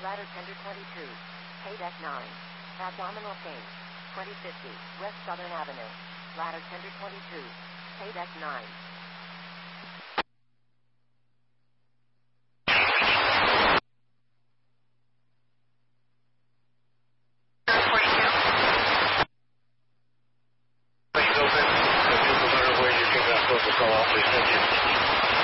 Ladder tender 22. K deck 9. Abdominal cage. 2050. West Southern Avenue. Ladder tender 22. K deck 9.